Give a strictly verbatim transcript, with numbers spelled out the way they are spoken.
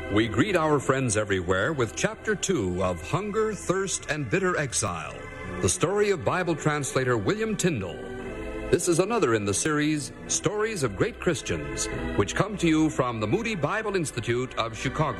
We greet our friends everywhere with Chapter two of Hunger, Thirst, and Bitter Exile, the story of Bible translator William Tyndale. This is another in the series, Stories of Great Christians, which come to you from the Moody Bible Institute of Chicago.